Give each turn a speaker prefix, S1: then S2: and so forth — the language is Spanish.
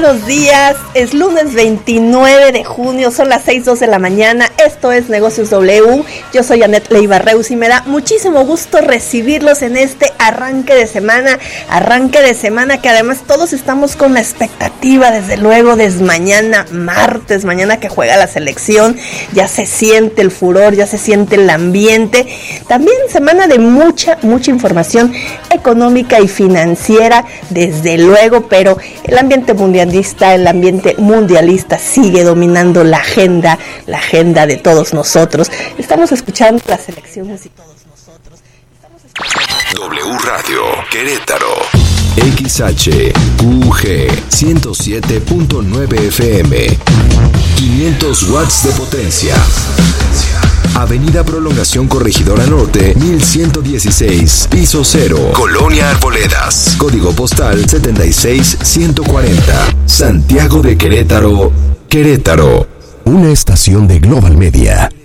S1: buenos días. Es lunes 29 de junio, son las 6:02 de la mañana. Esto es Negocios W. Yo soy Anet Leiva Reus y me da muchísimo gusto recibirlos en este arranque de semana que además todos estamos con la expectativa, desde luego, desde mañana martes, mañana que juega la selección. Ya se siente el furor, ya se siente el ambiente. También semana de mucha información económica y financiera, desde luego, pero el ambiente mundialista sigue dominando la agenda de todos nosotros. Estamos escuchando la selección y todos nosotros.
S2: W Radio Querétaro, XHQG 107.9 FM, 500 watts de potencia. Avenida Prolongación Corregidora Norte, 1116, piso 0, Colonia Arboledas, código postal 76140, Santiago de Querétaro, Querétaro. Una estación de Global Media.